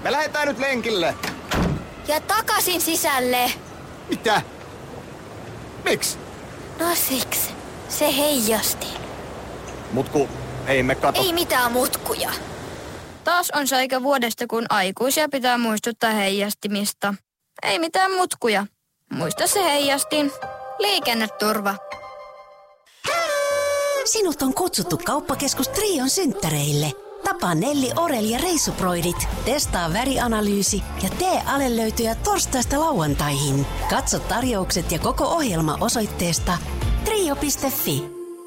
Me lähdetään nyt lenkille. Ja takaisin sisälle. Mitä? Miksi? No siksi. Se heijasti. Mutku, ei me kato. Ei mitään mutkuja. Taas on se aika vuodesta, kun aikuisia pitää muistuttaa heijastimista. Ei mitään mutkuja. Muista se heijastin. Liikenneturva. Sinut on kutsuttu Kauppakeskus Trion synttäreille. Tapaa Nelli, Orel ja Reissuproidit. Testaa värianalyysi ja tee alelöytöjä torstaista lauantaihin. Katso tarjoukset ja koko ohjelma osoitteesta trio.fi.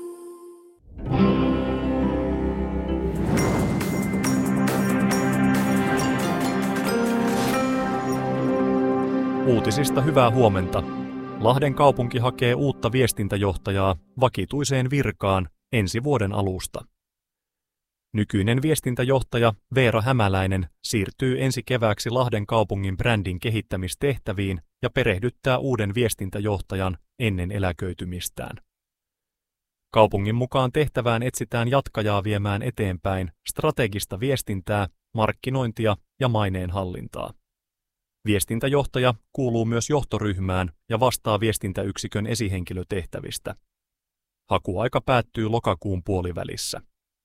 Uutisista hyvää huomenta. Lahden kaupunki hakee uutta viestintäjohtajaa vakituiseen virkaan ensi vuoden alusta. Nykyinen viestintäjohtaja Veera Hämäläinen siirtyy ensi kevääksi Lahden kaupungin brändin kehittämistehtäviin ja perehdyttää uuden viestintäjohtajan ennen eläköitymistään. Kaupungin mukaan tehtävään etsitään jatkajaa viemään eteenpäin strategista viestintää, markkinointia ja maineenhallintaa. Viestintäjohtaja kuuluu myös johtoryhmään ja vastaa viestintäyksikön esihenkilötehtävistä. Hakuaika päättyy lokakuun puolivälissä.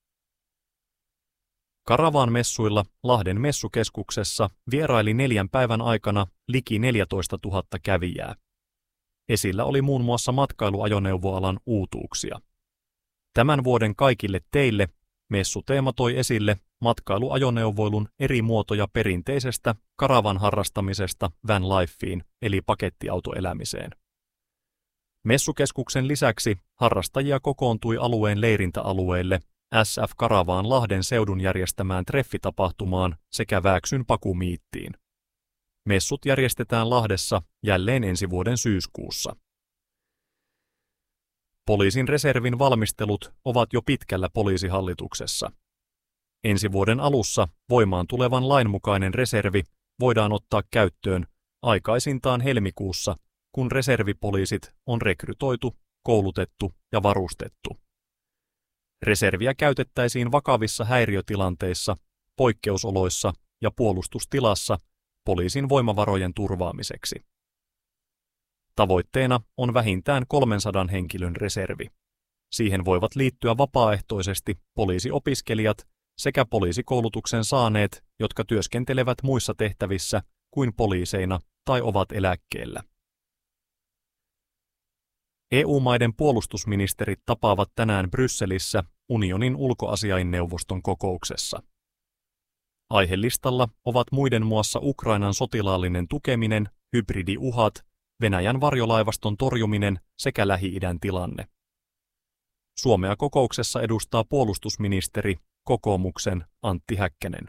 Karavan-messuilla Lahden messukeskuksessa vieraili 4 päivän aikana liki 14 000 kävijää. Esillä oli muun muassa matkailuajoneuvoalan uutuuksia. Tämän vuoden kaikille teille messuteema toi esille matkailuajoneuvoilun eri muotoja perinteisestä karavan harrastamisesta van lifeen eli pakettiautoelämiseen. Messukeskuksen lisäksi harrastajia kokoontui alueen leirintäalueelle SF Karavaan Lahden seudun järjestämään treffitapahtumaan sekä Vääksyn pakumiittiin. Messut järjestetään Lahdessa jälleen ensi vuoden syyskuussa. Poliisin reservin valmistelut ovat jo pitkällä poliisihallituksessa. Ensi vuoden alussa voimaan tulevan lain mukainen reservi voidaan ottaa käyttöön aikaisintaan helmikuussa, kun reservipoliisit on rekrytoitu, koulutettu ja varustettu. Reserviä käytettäisiin vakavissa häiriötilanteissa, poikkeusoloissa ja puolustustilassa poliisin voimavarojen turvaamiseksi. Tavoitteena on vähintään 300 henkilön reservi. Siihen voivat liittyä vapaaehtoisesti poliisiopiskelijat sekä poliisikoulutuksen saaneet, jotka työskentelevät muissa tehtävissä kuin poliiseina tai ovat eläkkeellä. EU-maiden puolustusministerit tapaavat tänään Brysselissä unionin ulkoasiainneuvoston kokouksessa. Aihelistalla ovat muiden muassa Ukrainan sotilaallinen tukeminen, hybridiuhat, Venäjän varjolaivaston torjuminen sekä Lähi-idän tilanne. Suomea kokouksessa edustaa puolustusministeri, kokoomuksen Antti Häkkänen.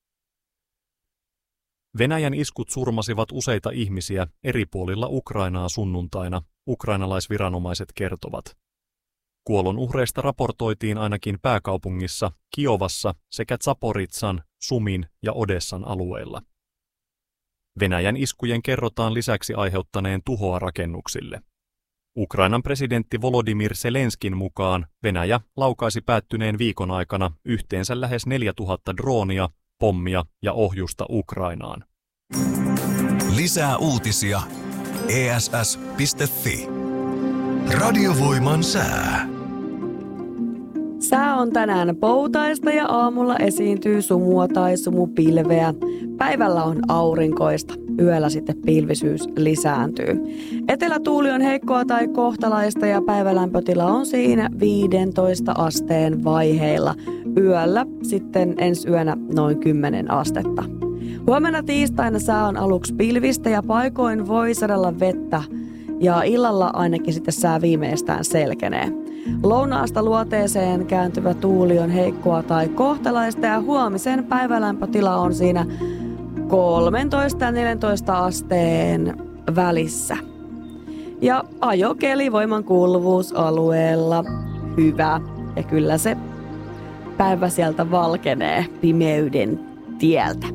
Venäjän iskut surmasivat useita ihmisiä eri puolilla Ukrainaa sunnuntaina, ukrainalaisviranomaiset kertovat. Kuolonuhreista raportoitiin ainakin pääkaupungissa, Kiovassa sekä Zaporizhan, Sumin ja Odessan alueilla. Venäjän iskujen kerrotaan lisäksi aiheuttaneen tuhoa rakennuksille. Ukrainan presidentti Volodymyr Zelenskin mukaan Venäjä laukaisi päättyneen viikon aikana yhteensä lähes 4000 droonia, pommia ja ohjusta Ukrainaan. Lisää uutisia ess.fi. Radiovoiman sää. Sää on tänään poutaista ja aamulla esiintyy sumua tai sumupilveä. Päivällä on aurinkoista, yöllä sitten pilvisyys lisääntyy. Etelätuuli on heikkoa tai kohtalaista ja päivälämpötila on siinä 15 asteen vaiheilla. Yöllä sitten ensi yönä noin 10 astetta. Huomenna tiistaina sää on aluksi pilvistä ja paikoin voi sadella vettä ja illalla ainakin sitten sää viimeistään selkenee. Lounaasta luoteeseen kääntyvä tuuli on heikkoa tai kohtalaista ja huomisen päivälämpötila on siinä 13 ja 14 asteen välissä. Ja ajokeli voimankuuluvuusalueella hyvä ja kyllä se päivä sieltä valkenee pimeyden tieltä.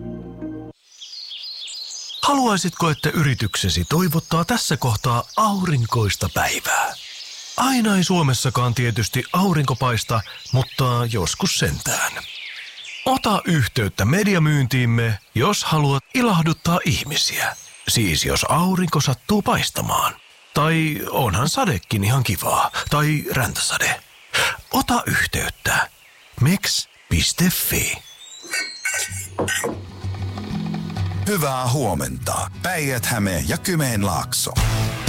Haluaisitko, että yrityksesi toivottaa tässä kohtaa aurinkoista päivää? Aina ei Suomessakaan tietysti aurinko paista, mutta joskus sentään. Ota yhteyttä mediamyyntiimme, jos haluat ilahduttaa ihmisiä. Siis jos aurinko sattuu paistamaan. Tai onhan sadekin ihan kivaa. Tai räntäsade. Ota yhteyttä. Meks.fi. Hyvää huomenta. Päijät-Häme ja Kymenlaakso.